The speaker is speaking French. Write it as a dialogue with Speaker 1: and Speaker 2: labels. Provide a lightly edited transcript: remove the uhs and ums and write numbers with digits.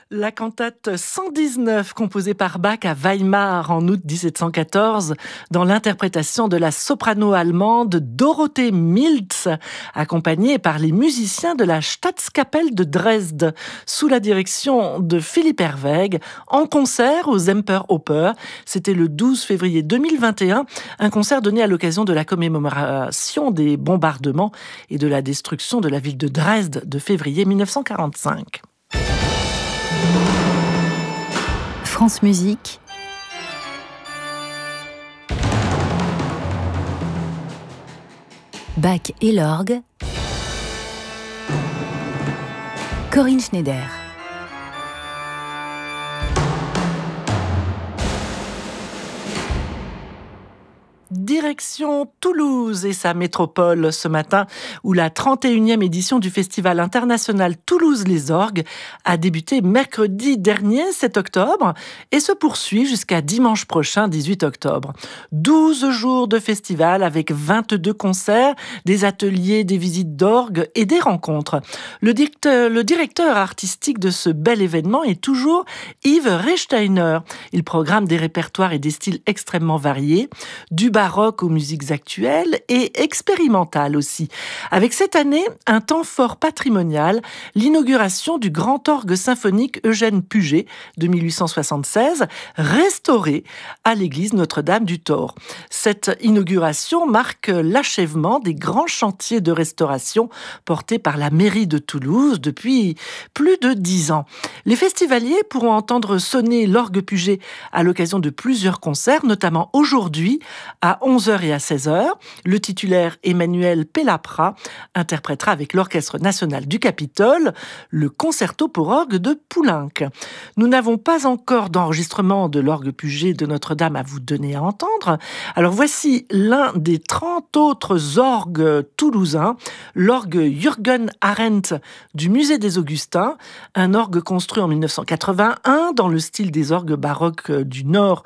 Speaker 1: La cantate 119, composée par Bach à Weimar en août 1714, dans l'interprétation de la soprano allemande Dorothee Milz, accompagnée par les musiciens de la Staatskapelle de Dresde, sous la direction de Philipp Herwegh, en concert aux Semperoper. C'était le 12 février 2021, un concert donné à l'occasion de la commémoration des bombardements et de la destruction de la ville de Dresde de février 1945.
Speaker 2: France Musique. Bach et l'orgue. Corinne Schneider.
Speaker 1: Direction Toulouse et sa métropole ce matin, où la 31e édition du Festival international Toulouse-les Orgues a débuté mercredi dernier, 7 octobre, et se poursuit jusqu'à dimanche prochain, 18 octobre. 12 jours de festival avec 22 concerts, des ateliers, des visites d'orgue et des rencontres. Le directeur artistique de ce bel événement est toujours Yves Rechsteiner. Il programme des répertoires et des styles extrêmement variés, du baroque aux musiques actuelles et expérimentales aussi. Avec cette année, un temps fort patrimonial, l'inauguration du grand orgue symphonique Eugène Puget de 1876, restauré à l'église Notre-Dame du Thor. Cette inauguration marque l'achèvement des grands chantiers de restauration portés par la mairie de Toulouse depuis plus de 10 ans. Les festivaliers pourront entendre sonner l'orgue Puget à l'occasion de plusieurs concerts, notamment aujourd'hui à 11h et à 16h. Le titulaire Emmanuel Pellapra interprétera avec l'Orchestre national du Capitole le concerto pour orgue de Poulenc. Nous n'avons pas encore d'enregistrement de l'orgue Puget de Notre-Dame à vous donner à entendre. Alors voici l'un des 30 autres orgues toulousains, l'orgue Jürgen Arendt du Musée des Augustins, un orgue construit en 1981 dans le style des orgues baroques du Nord